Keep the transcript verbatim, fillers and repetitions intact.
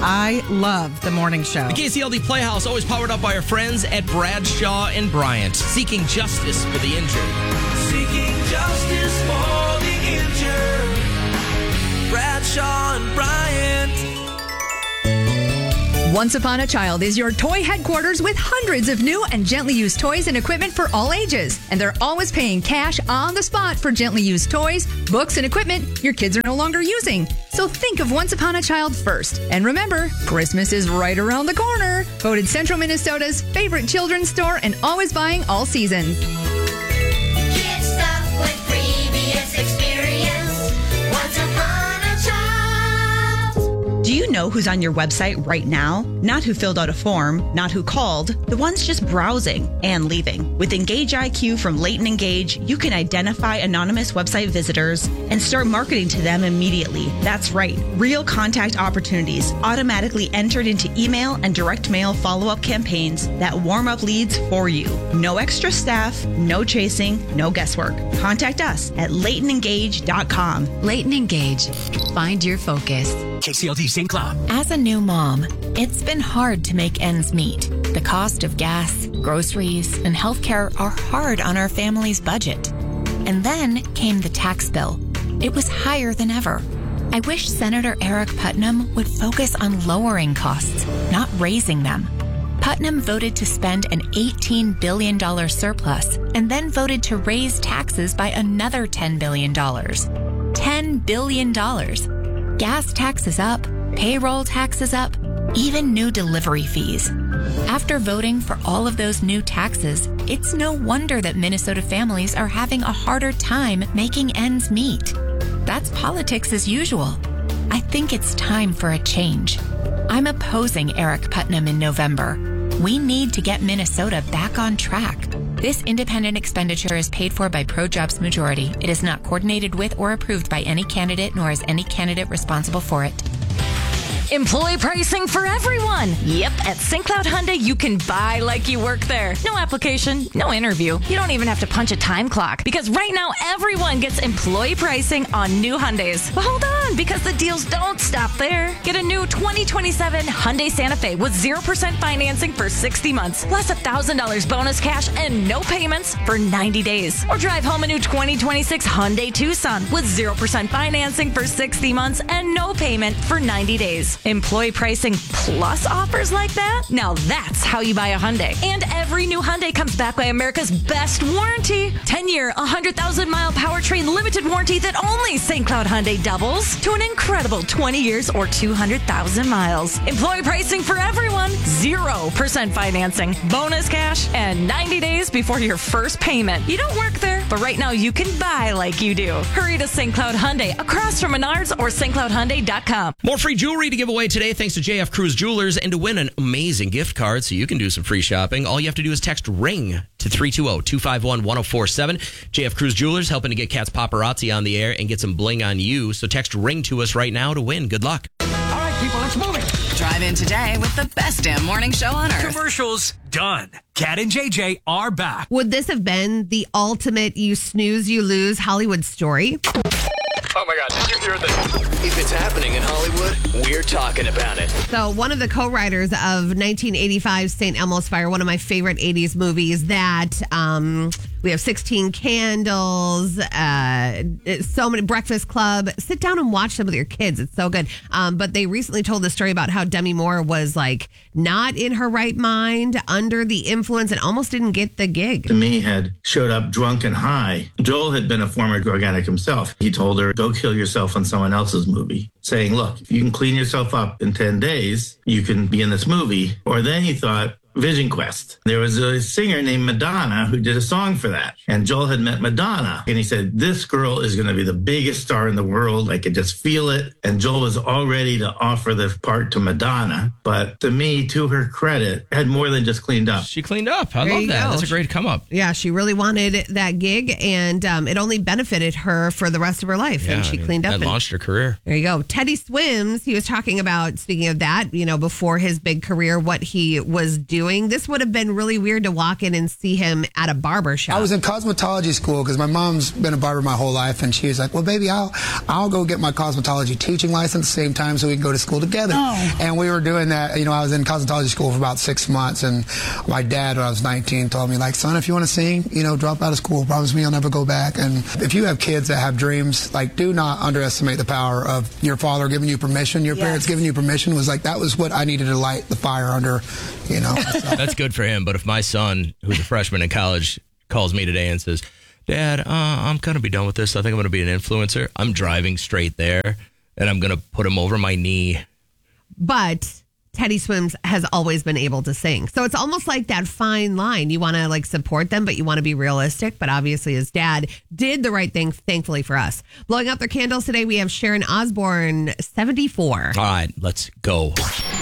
I love the morning show. The K C L D Playhouse, always powered up by our friends at Bradshaw and Bryant, seeking justice for the injured. Seeking justice for the injured. Bradshaw and Bryant. Once Upon a Child is your toy headquarters with hundreds of new and gently used toys and equipment for all ages. And they're always paying cash on the spot for gently used toys, books, and equipment your kids are no longer using. So think of Once Upon a Child first. And remember, Christmas is right around the corner. Voted Central Minnesota's favorite children's store and always buying all seasons. Get stuff with previous experience. Once Upon a Child. Do you know who's on your website right now? Not who filled out a form, not who called, the ones just browsing and leaving. With Engage I Q from Leighton Engage, you can identify anonymous website visitors and start marketing to them immediately. That's right, real contact opportunities automatically entered into email and direct mail follow-up campaigns that warm up leads for you. No extra staff, no chasing, no guesswork. Contact us at leighton engage dot com. Leighton Engage. Find your focus. K C L D Saint Cloud. As a new mom, it's been hard to make ends meet. The cost of gas, groceries, and healthcare are hard on our family's budget. And then came the tax bill. It was higher than ever. I wish Senator Eric Putnam would focus on lowering costs, not raising them. Putnam voted to spend an eighteen billion dollars surplus and then voted to raise taxes by another ten billion dollars. ten billion dollars. Gas taxes up, payroll taxes up, even new delivery fees. After voting for all of those new taxes, it's no wonder that Minnesota families are having a harder time making ends meet. That's politics as usual. I think it's time for a change. I'm opposing Eric Putnam in November. We need to get Minnesota back on track. This independent expenditure is paid for by ProJobs Majority. It is not coordinated with or approved by any candidate, nor is any candidate responsible for it. Employee pricing for everyone. Yep, at Saint Cloud Hyundai, you can buy like you work there. No application, no interview. You don't even have to punch a time clock because right now everyone gets employee pricing on new Hyundais. But hold on, because the deals don't stop there. Get a new twenty twenty-seven Hyundai Santa Fe with zero percent financing for sixty months, plus one thousand dollars bonus cash and no payments for ninety days. Or drive home a new twenty twenty-six Hyundai Tucson with zero percent financing for sixty months and no payment for ninety days. Employee pricing plus offers like that? Now that's how you buy a Hyundai. And every new Hyundai comes back by America's best warranty. ten-year, one hundred thousand mile powertrain limited warranty that only Saint Cloud Hyundai doubles to an incredible twenty years or two hundred thousand miles. Employee pricing for everyone. zero percent financing, bonus cash, and ninety days before your first payment. You don't work there, but right now you can buy like you do. Hurry to Saint Cloud Hyundai across from Menards or St Cloud Hyundai dot com. More free jewelry to give away today thanks to J F Cruz Jewelers, and to win an amazing gift card so you can do some free shopping, all you have to do is text RING to three two zero, two five one, one zero four seven. J F Cruz Jewelers helping to get Cat's Paparazzi on the air and get some bling on you. So text RING to us right now to win. Good luck. All right, people, let's move it. Drive in today with the best damn morning show on earth. Commercials done. Cat and J J are back. Would this have been the ultimate you snooze, you lose Hollywood story? Oh my God, did you hear this? If it's happening in Hollywood, we're talking about it. So one of the co-writers of nineteen eighty-five's Saint Elmo's Fire, one of my favorite eighties movies, that um, we have sixteen Candles, uh, so many, Breakfast Club. Sit down and watch them with your kids. It's so good. Um, but they recently told the story about how Demi Moore was like not in her right mind, under the influence, and almost didn't get the gig. Demi had showed up drunk and high. Joel had been a former drug addict himself. He told her, go kill yourself on someone else's movie, saying, look, if you can clean yourself up in ten days, you can be in this movie. Or then he thought, Vision Quest. There was a singer named Madonna who did a song for that. And Joel had met Madonna. And he said, this girl is going to be the biggest star in the world. I could just feel it. And Joel was all ready to offer the part to Madonna. But to me, to her credit, had more than just cleaned up. She cleaned up. I There love you that. go. That's a great come up. Yeah, she really wanted that gig, and um, it only benefited her for the rest of her life. Yeah, and she I mean, cleaned up. that and- launched her career. There you go. Teddy Swims, he was talking about, speaking of that, you know, before his big career, what he was doing. doing. This would have been really weird to walk in and see him at a barber shop. I was in cosmetology school because my mom's been a barber my whole life, and she was like, well, baby, I'll I'll go get my cosmetology teaching license at the same time so we can go to school together. Oh. And we were doing that. You know, I was in cosmetology school for about six months, and my dad, when I was nineteen, told me, like, son, if you want to sing, you know, drop out of school. Promise me you'll never go back. And if you have kids that have dreams, like, do not underestimate the power of your father giving you permission, your Yes. parents giving you permission. Was like, that was what I needed to light the fire under, you know. So. That's good for him. But if my son, who's a freshman in college, calls me today and says, Dad, uh, I'm going to be done with this. I think I'm going to be an influencer. I'm driving straight there, and I'm going to put him over my knee. But Teddy Swims has always been able to sing. So it's almost like that fine line. You want to like support them, but you want to be realistic. But obviously his dad did the right thing, thankfully for us. Blowing out their candles today, we have Sharon Osbourne, seventy-four. All right, let's go.